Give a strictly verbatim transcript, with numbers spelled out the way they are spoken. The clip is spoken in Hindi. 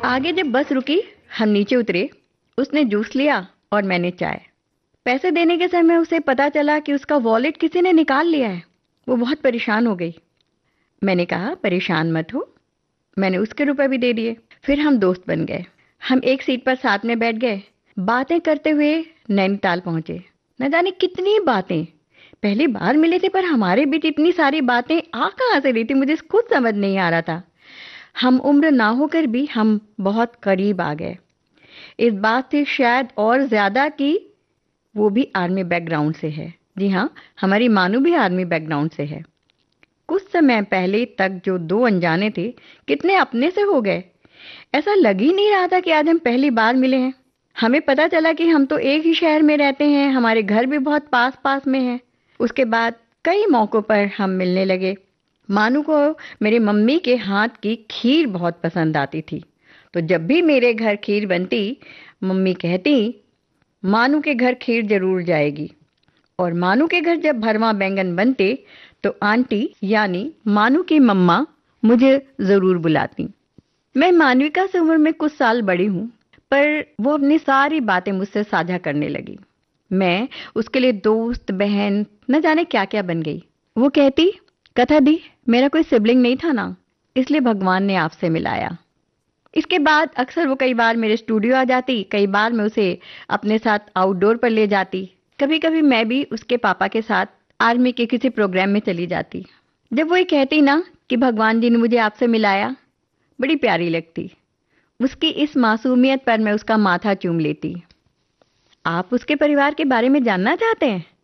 आगे जब बस रुकी, हम नीचे उतरे। उसने जूस लिया और मैंने चाय। पैसे देने के समय उसे पता चला कि उसका वॉलेट किसी ने निकाल लिया है। वो बहुत परेशान हो गई। मैंने कहा, परेशान मत हो। मैंने उसके रुपए भी दे दिए। फिर हम दोस्त बन गए। हम एक सीट पर साथ में बैठ गए। बातें करते हुए नैनीताल पहुंचे। न जाने कितनी बातें। पहली बार मिले थे पर हमारे बीच इतनी सारी बातें आ कहां से रही थी, मुझे खुद समझ नहीं आ रहा था। हम उम्र ना होकर भी हम बहुत करीब आ गए। इस बात से शायद और ज्यादा कि वो भी आर्मी बैकग्राउंड से है। जी हाँ, हमारी मानू भी आर्मी बैकग्राउंड से है। कुछ समय पहले तक जो दो अनजाने थे, कितने अपने से हो गए। ऐसा लग ही नहीं रहा था कि आज हम पहली बार मिले हैं। हमें पता चला कि हम तो एक ही शहर में रहते हैं, हमारे घर भी बहुत पास पास में हैं। उसके बाद कई मौकों पर हम मिलने लगे। मानू को मेरी मम्मी के हाथ की खीर बहुत पसंद आती थी, तो जब भी मेरे घर खीर बनती, मम्मी कहती, मानू के घर खीर जरूर जाएगी। और मानू के घर जब भरवा बैंगन बनते, तो आंटी यानी मानू की मम्मा मुझे जरूर बुलाती। मैं मानविका से उम्र में कुछ साल बड़ी हूँ, पर वो अपनी सारी बातें मुझसे साझा करने लगी। मैं उसके लिए दोस्त, बहन, न जाने क्या क्या बन गई। वो कहती, कथा दी, मेरा कोई सिबलिंग नहीं था ना, इसलिए भगवान ने आपसे मिलाया। इसके बाद अक्सर वो कई बार मेरे स्टूडियो आ जाती, कई बार मैं उसे अपने साथ आउटडोर पर ले जाती। कभी कभी मैं भी उसके पापा के साथ आर्मी के किसी प्रोग्राम में चली जाती। जब वो ये कहती ना कि भगवान जी ने मुझे आपसे मिलाया, बड़ी प्यारी लगती। उसकी इस मासूमियत पर मैं उसका माथा चूम लेती। आप उसके परिवार के बारे में जानना चाहते हैं?